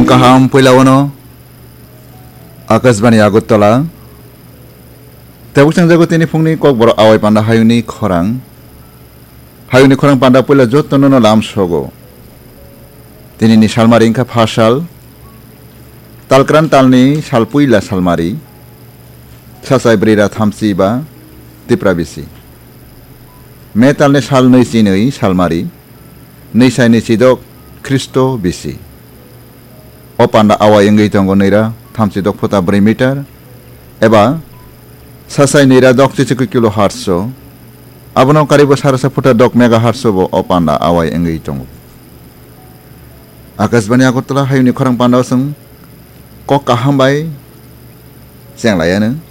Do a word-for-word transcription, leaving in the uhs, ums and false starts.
kaham puilawano Akasbani Agutala Tabuk sang jago tini fungni kok boro awai panda hayuni khorang hayuni khorang panda puila jotono no lam sogo tini ni salmari ingka phasal talkran talni sal puila salmari sasai brira thamsi ba tipra bisi me talne sal nei sinoi salmari nei sai nei sidok Kristo bisi o panda awai engei tongo neira thamsi dok phota brei meter eba sasai neira dok chichik kilo hertz abono karibo sarasa phota dok megahertz bo o panda awai engei tongo Akasbani Agutala hayuni khorang panda sung kok kaham bai jeng layana